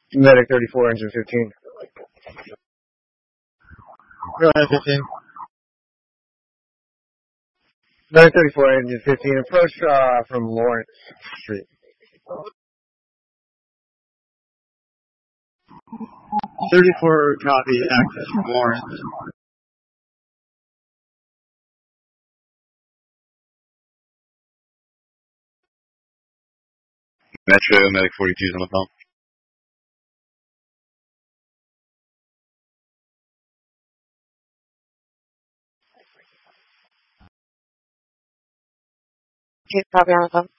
Medic 34, engine 15. Go ahead, 15. Medic 34, engine 15. Approach from Lawrence Street. 34 copy, access from Lawrence. Metro, Medic 42 is on the phone. Okay, copy on the phone.